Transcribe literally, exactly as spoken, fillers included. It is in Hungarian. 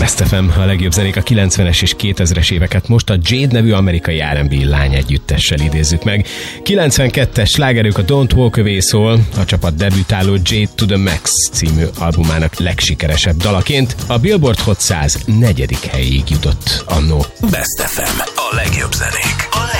Best ef em, a legjobb zenék a kilencvenes és kétezres éveket most a Jade nevű amerikai er and bé lány együttessel idézzük meg. kilencvenkettes slágerük a Don't Walk Away szól, a csapat debütáló Jade to the Max című albumának legsikeresebb dalaként. A Billboard Hot száz negyedik helyéig jutott annó. Best ef em, a legjobb zenék. A legjobb